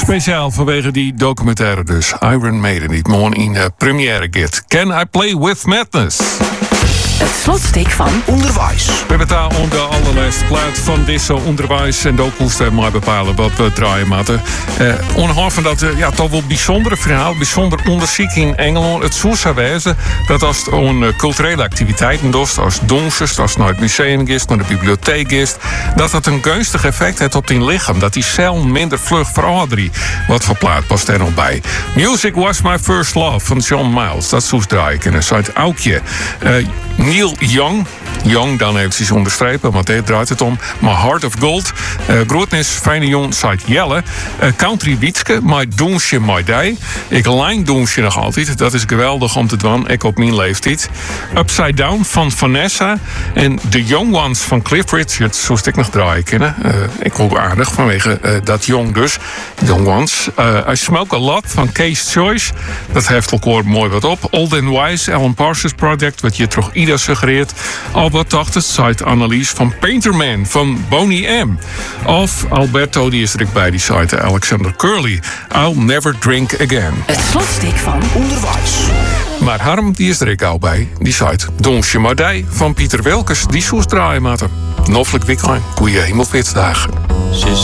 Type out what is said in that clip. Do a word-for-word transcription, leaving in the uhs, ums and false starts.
Speciaal vanwege die documentaire dus. Iron Maiden, die morgen in uh, première gaat. Can I Play With Madness? Het slotstuk van onderwijs. We hebben daar onder allerlaatste plaat van deze onderwijs. En ook moesten we maar bepalen wat we draaien moeten. Uh, ongehoord van dat uh, ja, toch wel bijzondere verhaal. Bijzonder onderzoek in Engeland. Het zou zo wezen dat als het een uh, culturele activiteiten doet. Als donsjes, als het naar het museum is, naar de bibliotheek is. Dat dat een gunstig effect heeft op die lichaam. Dat die cel minder vlug veroudert. Wat voor plaat past er nog bij? Music Was My First Love van John Miles. Dat zou draaien kunnen. Uit Aukje. Uh, Neil Young. Young dan eventjes onderstrepen, want daar draait het om. My Heart of Gold. Uh, Grootnis, Fijne Jong, Zuid Jelle. Uh, Country Wietske, My Doensje, My Day. Ik lijn Doensje nog altijd. Dat is geweldig om te doen. Ik op mijn leeftijd. Upside Down van Vanessa. En The Young Ones van Cliff Richard. Zo stik nog draaien kunnen. Uh, ik hoop aardig vanwege uh, dat jong dus. Young Ones. Uh, I Smoke a Lot van Case Choice. Dat heeft elkaar mooi wat op. Old and Wise, Alan Parsons Project. Wat je toch ieder suggereert. Albert dacht site analyse van Painterman van Boney M. Of Alberto, die is er ook bij die site. Alexander Curly. I'll Never Drink Again. Het slotstuk van onderwijs. Maar Harm, die is er ook al bij. Die site Donsje Mardij van Pieter Welkers. Die soes draaien maten. Noffelijk weekend. Goeie hemelfeestdagen.